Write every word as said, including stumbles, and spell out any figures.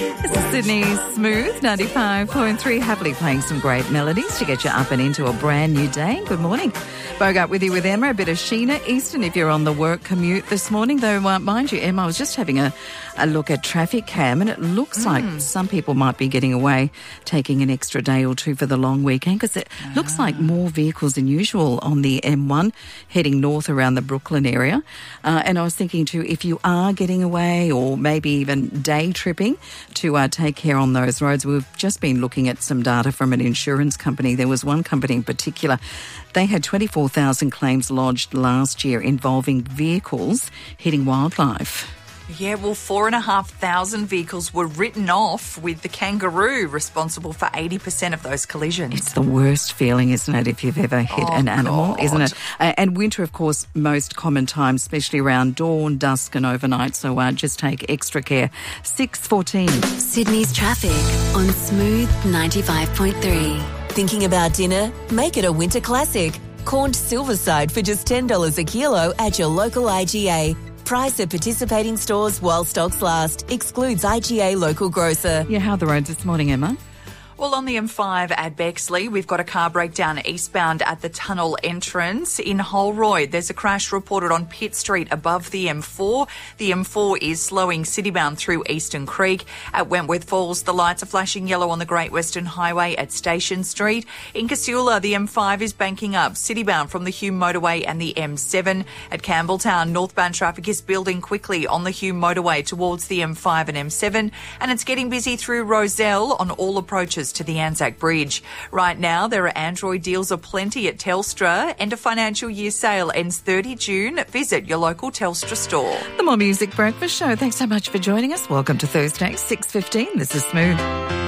This is Sydney's Smooth ninety-five point three, happily playing some great melodies to get you up and into a brand new day. Good morning. Bogart with you with Emma, a bit of Sheena Easton if you're on the work commute this morning. Though, uh, mind you, Emma, I was just having a, a look at Traffic Cam and it looks mm. like some people might be getting away, taking an extra day or two for the long weekend because it ah. looks like more vehicles than usual on the M one heading north around the Brooklyn area. Uh, and I was thinking too, if you are getting away or maybe even day tripping to uh, take care on those roads, we've just been looking at some data from an insurance company. There was one company in particular. They had twenty-four thousand claims lodged last year involving vehicles hitting wildlife. Yeah, well, four and a half thousand vehicles were written off, with the kangaroo responsible for eighty percent of those collisions. It's the worst feeling, isn't it, if you've ever hit oh, an animal, God. isn't it? Uh, and winter, of course, most common time, especially around dawn, dusk and overnight. So uh, just take extra care. six fourteen. Sydney's traffic on Smooth ninety-five point three. Thinking about dinner? Make it a winter classic. Corned silverside for just ten dollars a kilo at your local I G A. Price at participating stores while stocks last. Excludes I G A local grocer. Yeah, how are the roads this morning, Emma? Well, on the M five at Bexley, we've got a car breakdown eastbound at the tunnel entrance. In Holroyd, there's a crash reported on Pitt Street above the M four. The M four is slowing citybound through Eastern Creek. At Wentworth Falls, the lights are flashing yellow on the Great Western Highway at Station Street. In Casula, the M five is banking up citybound from the Hume Motorway and the M seven. At Campbelltown, northbound traffic is building quickly on the Hume Motorway towards the M five and M seven. And it's getting busy through Rozelle on all approaches to the Anzac Bridge. Right now, there are Android deals aplenty at Telstra. End of financial year sale ends thirtieth of June. Visit your local Telstra store. The More Music Breakfast Show. Thanks so much for joining us. Welcome to Thursday, six fifteen. This is Smooth.